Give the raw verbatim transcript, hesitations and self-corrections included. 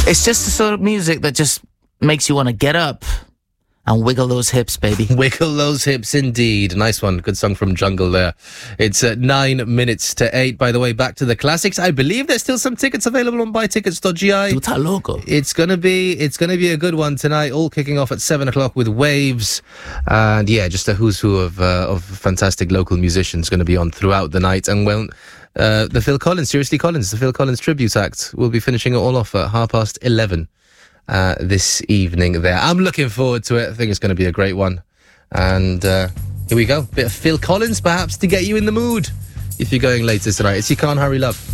It's just the sort of music that just makes you want to get up and wiggle those hips, baby. Wiggle those hips, indeed. Nice one. Good song from Jungle there. It's uh, nine minutes to eight. By the way, back to the classics. I believe there's still some tickets available on buy tickets dot g i. Tuta loco. It's gonna be it's gonna be a good one tonight. All kicking off at seven o'clock with Waves, and yeah, just a who's who of uh, of fantastic local musicians going to be on throughout the night. And well, uh, the Phil Collins, Seriously Collins, the Phil Collins tribute act will be finishing it all off at half past eleven. Uh, this evening there. I'm looking forward to it. I think it's going to be a great one. And uh, here we go. Bit of Phil Collins, perhaps, to get you in the mood if you're going later tonight. It's You Can't Hurry Love.